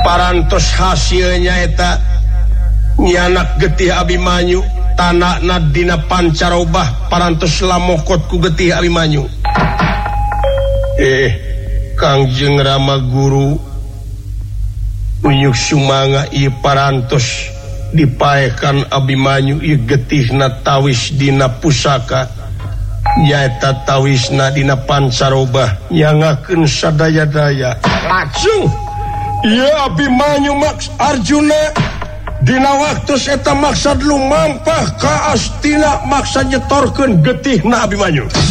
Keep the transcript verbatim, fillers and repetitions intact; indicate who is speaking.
Speaker 1: parantos hasilnyaeta nyanak getih Abimanyu tanah nadina pancarobah parantos lamokot ku getih Abimanyu. Eh Kangjeng Rama Guru unyuk sumanga ieu parantos dipaekan Abimanyu ieu getihna tawis dina pusaka nyaeta tawisna dina pancarobah nyangakeun sadaya-daya. Lajeng ieu Abimanyu maks Arjuna dina waktu eta maksad lumampah ka Astina maksa nyetorkeun getihna Abimanyu.